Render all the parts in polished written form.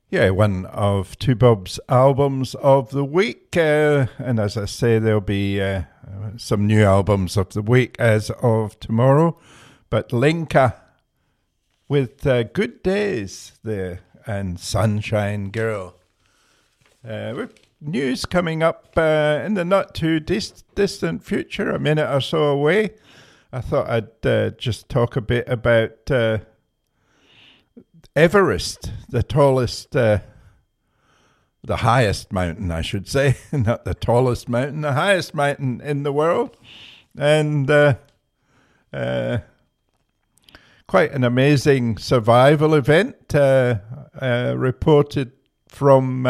Yeah, one of Two Bob's albums of the week. And as I say, there'll be some new albums of the week as of tomorrow. But Linka with Good Days there and Sunshine Girl. With news coming up in the not too distant future, a minute or so away. I thought I'd just talk a bit about Everest, the tallest, the highest mountain, I should say, not the tallest mountain, the highest mountain in the world, and quite an amazing survival event reported from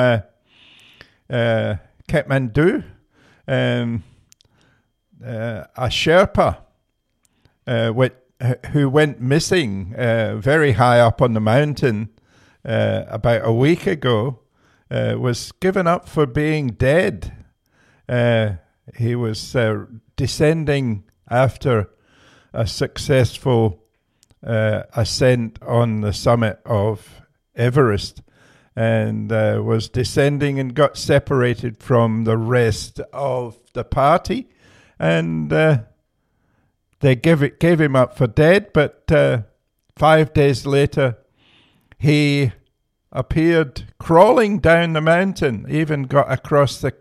Kathmandu. A Sherpa who went missing very high up on the mountain about a week ago, was given up for being dead. He was descending after a successful ascent on the summit of Everest, and was descending and got separated from the rest of the party, and they gave him up for dead, but 5 days later, he appeared crawling down the mountain, even got across the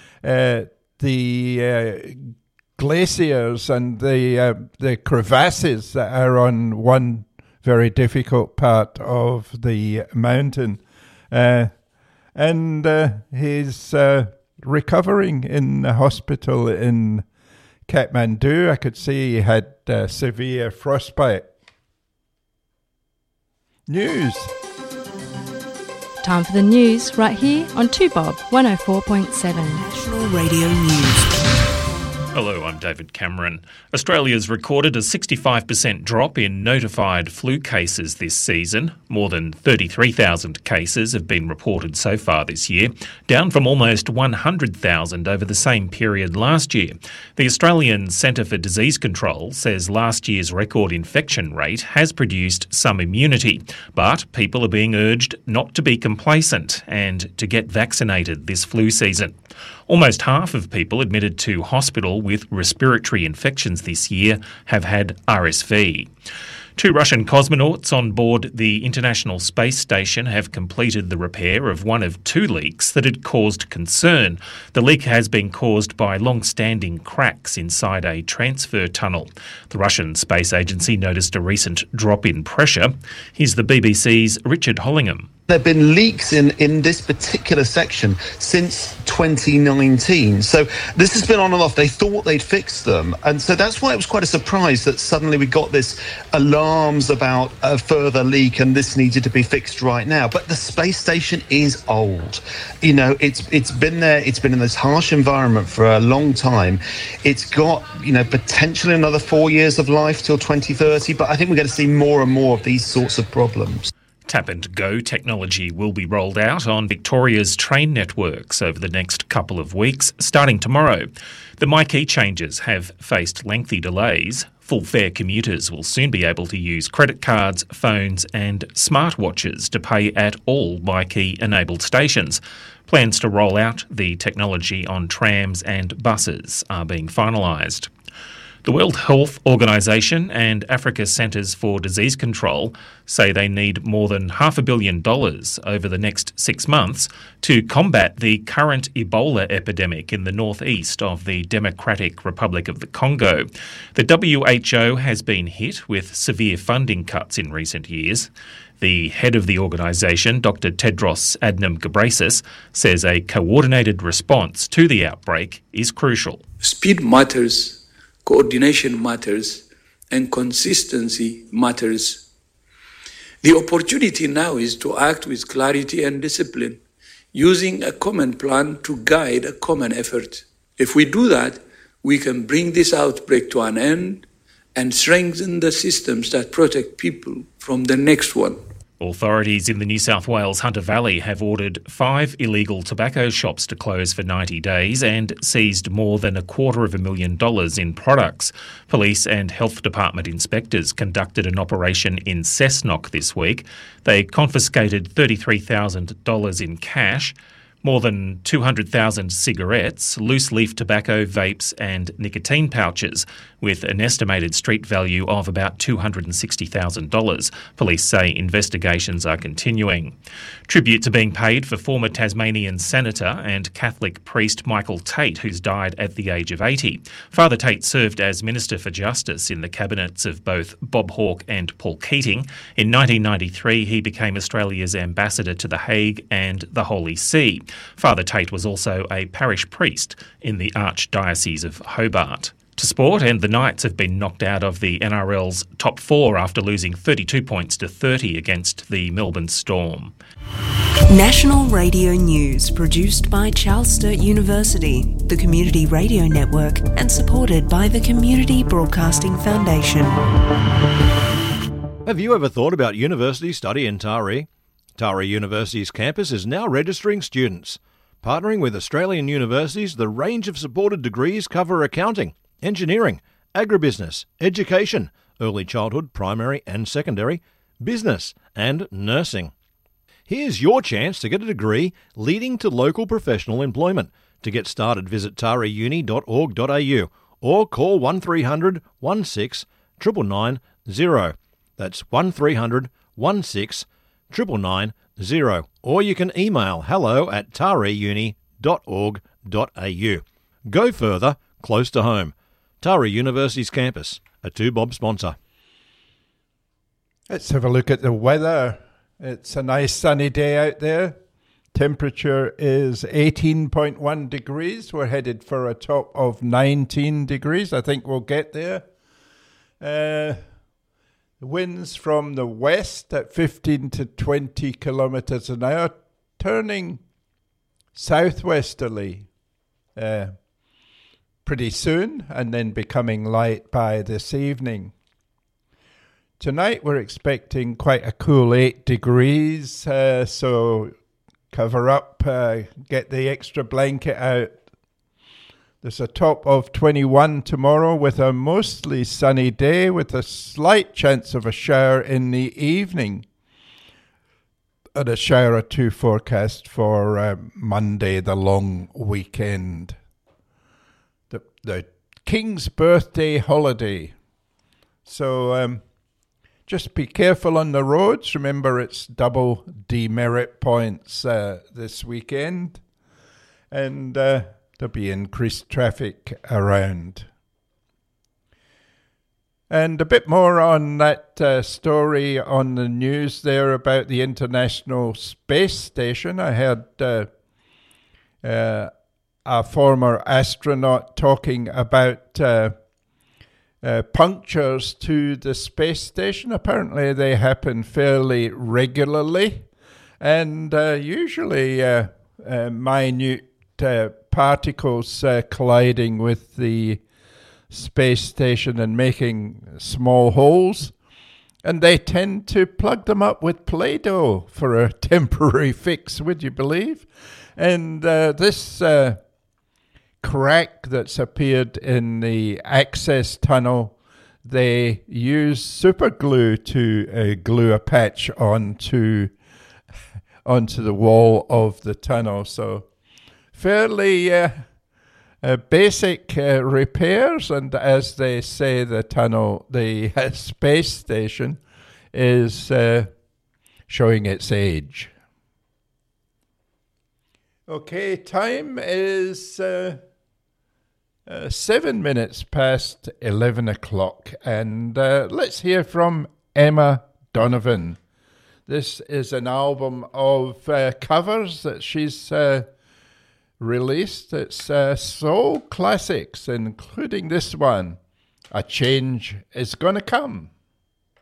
glaciers and the crevasses that are on one very difficult part of the mountain. And he's recovering in the hospital in Kathmandu. I could see he had severe frostbite. News. Time for the news right here on 2Bob 104.7. National Radio News. Hello, I'm David Cameron. Australia's recorded a 65% drop in notified flu cases this season. More than 33,000 cases have been reported so far this year, down from almost 100,000 over the same period last year. The Australian Centre for Disease Control says last year's record infection rate has produced some immunity, but people are being urged not to be complacent and to get vaccinated this flu season. Almost half of people admitted to hospital with respiratory infections this year have had RSV. 2 Russian cosmonauts on board the International Space Station have completed the repair of one of 2 leaks that had caused concern. The leak has been caused by long-standing cracks inside a transfer tunnel. The Russian Space Agency noticed a recent drop in pressure. Here's the BBC's Richard Hollingham. There have been leaks in this particular section since 2019. So this has been on and off. They thought they'd fixed them. And so that's why it was quite a surprise that suddenly we got this alarms about a further leak and this needed to be fixed right now. But the space station is old. You know, it's been there. It's been in this harsh environment for a long time. It's got, potentially another 4 years of life till 2030. But I think we're going to see more and more of these sorts of problems. Tap and Go technology will be rolled out on Victoria's train networks over the next couple of weeks, starting tomorrow. The MyKey changes have faced lengthy delays. Full fare commuters will soon be able to use credit cards, phones and smartwatches to pay at all MyKey-enabled stations. Plans to roll out the technology on trams and buses are being finalised. The World Health Organization and Africa Centres for Disease Control say they need more than $500 million over the next 6 months to combat the current Ebola epidemic in the northeast of the Democratic Republic of the Congo. The WHO has been hit with severe funding cuts in recent years. The head of the organisation, Dr. Tedros Adhanom Ghebreyesus, says a coordinated response to the outbreak is crucial. Speed matters. Coordination matters, and consistency matters. The opportunity now is to act with clarity and discipline, using a common plan to guide a common effort. If we do that, we can bring this outbreak to an end and strengthen the systems that protect people from the next one. Authorities in the New South Wales Hunter Valley have ordered 5 illegal tobacco shops to close for 90 days and seized more than $250,000 in products. Police and Health Department inspectors conducted an operation in Cessnock this week. They confiscated $33,000 in cash, more than 200,000 cigarettes, loose-leaf tobacco, vapes and nicotine pouches, with an estimated street value of about $260,000. Police say investigations are continuing. Tributes are being paid for former Tasmanian Senator and Catholic priest Michael Tate, who's died at the age of 80. Father Tate served as Minister for Justice in the cabinets of both Bob Hawke and Paul Keating. In 1993, he became Australia's ambassador to The Hague and the Holy See. Father Tate was also a parish priest in the Archdiocese of Hobart. To sport, and the Knights have been knocked out of the NRL's top 4 after losing 32 points to 30 against the Melbourne Storm. National Radio News, produced by Charles Sturt University, the Community Radio Network, and supported by the Community Broadcasting Foundation. Have you ever thought about university study in Taree? Taree University's campus is now registering students. Partnering with Australian universities, the range of supported degrees cover accounting, engineering, agribusiness, education, early childhood, primary and secondary, business and nursing. Here's your chance to get a degree leading to local professional employment. To get started, visit tareeuni.org.au or call 1300 16 99990. That's 1300 16 99990. Or you can email hello@tareeuni.org.au. Go further, close to home. Taree University's campus, a 2Bob sponsor. Let's have a look at the weather. It's a nice sunny day out there. Temperature is 18.1 degrees. We're headed for a top of 19 degrees. I think we'll get there. Winds from the west at 15 to 20 kilometres an hour, turning southwesterly pretty soon, and then becoming light by this evening. Tonight we're expecting quite a cool 8 degrees, so cover up, get the extra blanket out. There's a top of 21 tomorrow with a mostly sunny day with a slight chance of a shower in the evening. And a shower or two forecast for Monday, the long weekend. The King's birthday holiday. So just be careful on the roads. Remember, it's double demerit points this weekend. And there'll be increased traffic around. And a bit more on that story on the news there about the International Space Station. I heard a former astronaut talking about punctures to the space station. Apparently they happen fairly regularly and usually minute particles colliding with the space station and making small holes. And they tend to plug them up with Play-Doh for a temporary fix, would you believe? And this crack that's appeared in the access tunnel, they use super glue to glue a patch onto the wall of the tunnel. So fairly basic repairs, and as they say, the space station is showing its age. Okay, time is 7 minutes past 11 o'clock, and let's hear from Emma Donovan. This is an album of covers that she's released. It's soul classics, including this one, A Change Is Gonna Come.